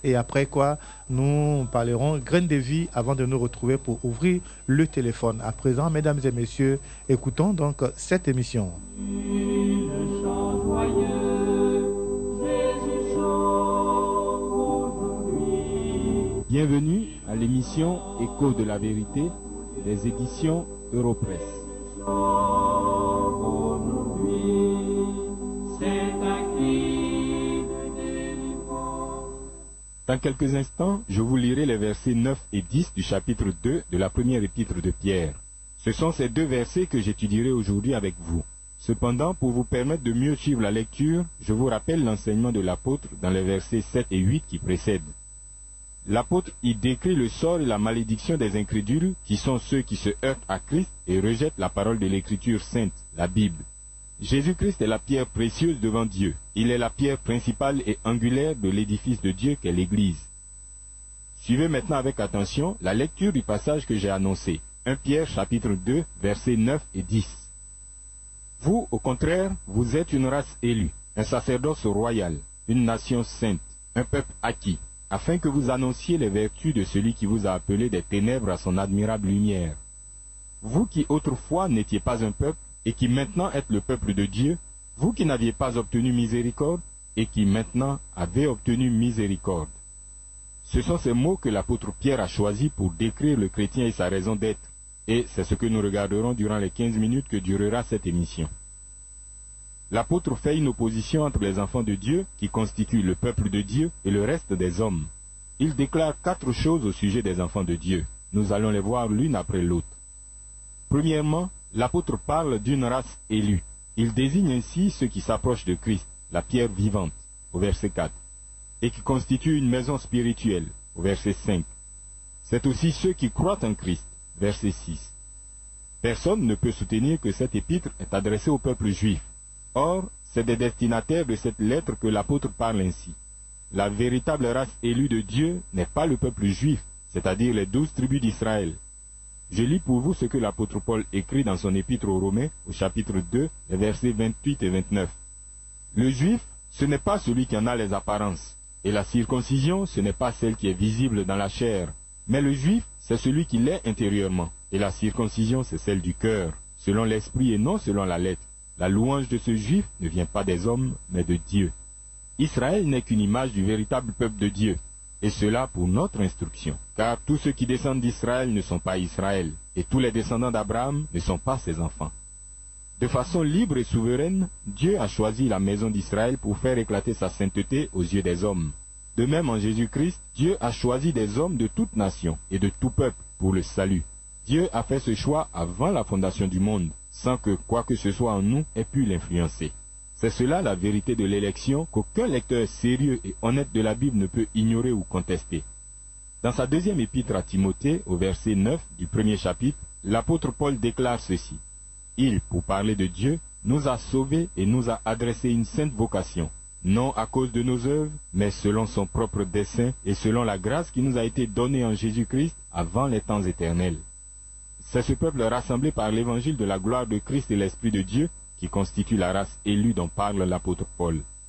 Et après quoi, nous parlerons graines de vie avant de nous retrouver pour ouvrir le téléphone. À présent, mesdames et messieurs, écoutons donc cette émission. Bienvenue à l'émission Écho de la vérité des éditions Europresse. Dans quelques instants, je vous lirai les versets 9 et 10 du chapitre 2 de la première épître de Pierre. Ce sont ces deux versets que j'étudierai aujourd'hui avec vous. Cependant, pour vous permettre de mieux suivre la lecture, je vous rappelle l'enseignement de l'apôtre dans les versets 7 et 8 qui précèdent. L'apôtre y décrit le sort et la malédiction des incrédules qui sont ceux qui se heurtent à Christ et rejettent la parole de l'Écriture sainte, la Bible. Jésus-Christ est la pierre précieuse devant Dieu. Il est la pierre principale et angulaire de l'édifice de Dieu qu'est l'Église. Suivez maintenant avec attention la lecture du passage que j'ai annoncé. 1 Pierre chapitre 2 versets 9 et 10. Vous, au contraire, vous êtes une race élue, un sacerdoce royal, une nation sainte, un peuple acquis, afin que vous annonciez les vertus de celui qui vous a appelé des ténèbres à son admirable lumière. Vous qui autrefois n'étiez pas un peuple, et qui maintenant êtes le peuple de Dieu, vous qui n'aviez pas obtenu miséricorde, et qui maintenant avez obtenu miséricorde. Ce sont ces mots que l'apôtre Pierre a choisis pour décrire le chrétien et sa raison d'être, et c'est ce que nous regarderons durant les 15 minutes que durera cette émission. L'apôtre fait une opposition entre les enfants de Dieu, qui constituent le peuple de Dieu, et le reste des hommes. Il déclare 4 choses au sujet des enfants de Dieu. Nous allons les voir l'une après l'autre. Premièrement, l'apôtre parle d'une race élue. Il désigne ainsi ceux qui s'approchent de Christ, la pierre vivante, au verset 4, et qui constituent une maison spirituelle, au verset 5. C'est aussi ceux qui croient en Christ, verset 6. Personne ne peut soutenir que cette épître est adressée au peuple juif. Or, c'est des destinataires de cette lettre que l'apôtre parle ainsi. La véritable race élue de Dieu n'est pas le peuple juif, c'est-à-dire les 12 tribus d'Israël. Je lis pour vous ce que l'apôtre Paul écrit dans son épître aux Romains, au chapitre 2, les versets 28 et 29. Le juif, ce n'est pas celui qui en a les apparences, et la circoncision, ce n'est pas celle qui est visible dans la chair, mais le juif, c'est celui qui l'est intérieurement, et la circoncision, c'est celle du cœur, selon l'esprit et non selon la lettre. La louange de ce juif ne vient pas des hommes, mais de Dieu. Israël n'est qu'une image du véritable peuple de Dieu, et cela pour notre instruction. Car tous ceux qui descendent d'Israël ne sont pas Israël, et tous les descendants d'Abraham ne sont pas ses enfants. De façon libre et souveraine, Dieu a choisi la maison d'Israël pour faire éclater sa sainteté aux yeux des hommes. De même en Jésus-Christ, Dieu a choisi des hommes de toute nation et de tout peuple pour le salut. Dieu a fait ce choix avant la fondation du monde, sans que quoi que ce soit en nous ait pu l'influencer. C'est cela la vérité de l'élection qu'aucun lecteur sérieux et honnête de la Bible ne peut ignorer ou contester. Dans sa deuxième épître à Timothée, au verset 9 du premier chapitre, l'apôtre Paul déclare ceci. Il, pour parler de Dieu, nous a sauvés et nous a adressé une sainte vocation, non à cause de nos œuvres, mais selon son propre dessein et selon la grâce qui nous a été donnée en Jésus-Christ avant les temps éternels. C'est ce peuple rassemblé par l'évangile de la gloire de Christ et l'Esprit de Dieu qui constitue la race élue dont parle l'apôtre Paul.